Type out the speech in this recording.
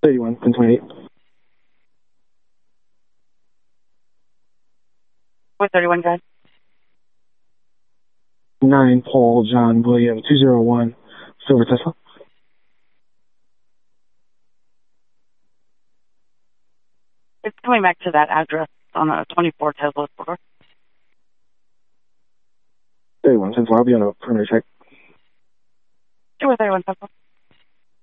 31, 1028. What 31, guys? 9 Paul John William 201 Silver Tesla. It's coming back to that address on a 24 Tesla order. 31, 10 I'll be on a perimeter check. Sure, 31 Tesla.